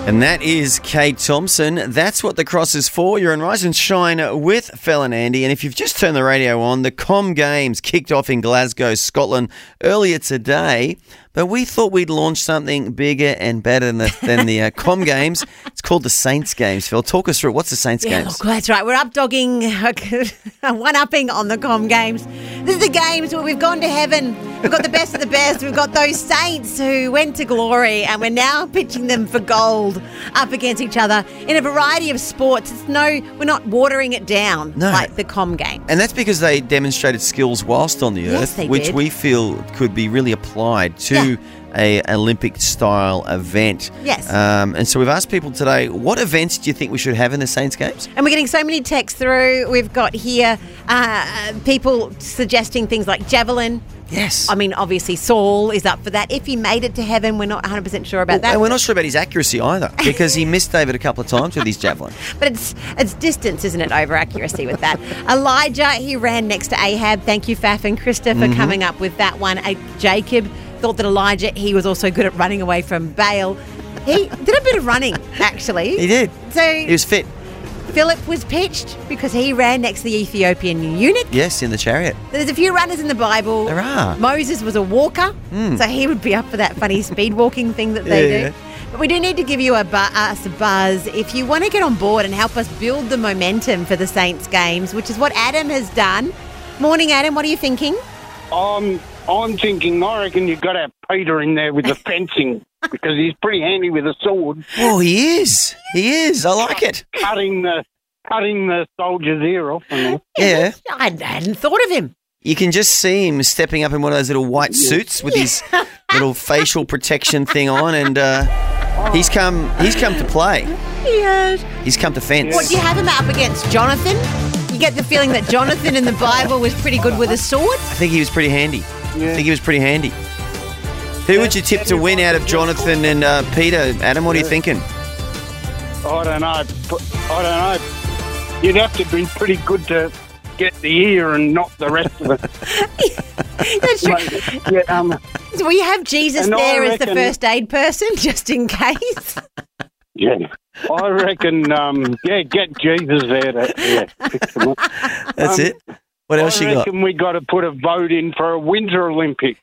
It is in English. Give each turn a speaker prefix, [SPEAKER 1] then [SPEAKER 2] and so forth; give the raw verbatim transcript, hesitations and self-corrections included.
[SPEAKER 1] And that is Kate Thompson. That's what the cross is for. You're on Rise and Shine with Fel and Andy. And if you've just turned the radio on, the Com Games kicked off in Glasgow, Scotland earlier today. But we thought we'd launch something bigger and better than the, than the uh, Com Games. It's called the Saints Games. Phil, talk us through it. What's the Saints
[SPEAKER 2] yeah,
[SPEAKER 1] Games?
[SPEAKER 2] Look, that's right. We're up-dogging, one-upping on the Com Games. This is the games where we've gone to heaven. We've got the best of the best. We've got those saints who went to glory, and we're now pitching them for gold up against each other in a variety of sports. It's no, we're not watering it down
[SPEAKER 1] No.
[SPEAKER 2] like the Com Games.
[SPEAKER 1] And that's because they demonstrated skills whilst on the
[SPEAKER 2] Yes,
[SPEAKER 1] earth,
[SPEAKER 2] they
[SPEAKER 1] which
[SPEAKER 2] did.
[SPEAKER 1] we feel could be really applied to
[SPEAKER 2] Yeah.
[SPEAKER 1] a Olympic-style event.
[SPEAKER 2] Yes.
[SPEAKER 1] Um, and so we've asked people today, what events do you think we should have in the Saints Games?
[SPEAKER 2] And we're getting so many texts through. We've got here uh, people suggesting things like javelin.
[SPEAKER 1] Yes.
[SPEAKER 2] I mean, obviously, Saul is up for that. If he made it to heaven, we're not one hundred percent sure about that.
[SPEAKER 1] And we're not sure about his accuracy either, because he missed David a couple of times with his javelin.
[SPEAKER 2] But it's it's distance, isn't it, over accuracy with that. Elijah, he ran next to Ahab. Thank you, Faf and Krista, for
[SPEAKER 1] Mm-hmm.
[SPEAKER 2] coming up with that one. Uh, Jacob thought that Elijah, he was also good at running away from Baal. He did a bit of running, actually.
[SPEAKER 1] He did.
[SPEAKER 2] So
[SPEAKER 1] He was fit.
[SPEAKER 2] Philip was pitched because he ran next to the Ethiopian eunuch.
[SPEAKER 1] Yes, in the chariot.
[SPEAKER 2] There's a few runners in the Bible.
[SPEAKER 1] There are.
[SPEAKER 2] Moses was a walker, so he would be up for that funny speed walking thing that they
[SPEAKER 1] Yeah,
[SPEAKER 2] do.
[SPEAKER 1] yeah.
[SPEAKER 2] But we do need to give you a bu- us a buzz if you want to get on board and help us build the momentum for the Saints games, which is what Adam has done. Morning, Adam. What are you thinking?
[SPEAKER 3] I'm I'm thinking. I reckon you've got to have Peter in there with the fencing because he's pretty handy with a sword,
[SPEAKER 1] Oh, he is. He is. I like it.
[SPEAKER 3] cutting the cutting the soldier's ear off. And all.
[SPEAKER 1] Yeah.
[SPEAKER 2] I hadn't thought of him.
[SPEAKER 1] You can just see him stepping up in one of those little white suits with his little facial protection thing on, and uh, he's come. He's come to play.
[SPEAKER 2] Yes.
[SPEAKER 1] He's come to fence.
[SPEAKER 2] What, do you have him up against Jonathan? You get the feeling that Jonathan in the Bible was pretty good with a sword?
[SPEAKER 1] I think he was pretty handy. I
[SPEAKER 3] Yeah.
[SPEAKER 1] think he was pretty handy. Who would you tip to win out of Jonathan and uh, Peter? Adam, what are you thinking?
[SPEAKER 3] I don't know. I don't know. You'd have to be pretty good to get the ear and not the rest of it.
[SPEAKER 2] That's true.
[SPEAKER 3] yeah, um,
[SPEAKER 2] So will you have Jesus
[SPEAKER 3] And I
[SPEAKER 2] there as the
[SPEAKER 3] reckon-
[SPEAKER 2] first aid person, just in case?
[SPEAKER 3] yeah. I reckon. Um, yeah, get Jesus there to yeah, fix them up.
[SPEAKER 1] That's
[SPEAKER 3] Um,
[SPEAKER 1] it. What else
[SPEAKER 3] I
[SPEAKER 1] you got?
[SPEAKER 3] reckon we got to put a vote in for a Winter Olympics.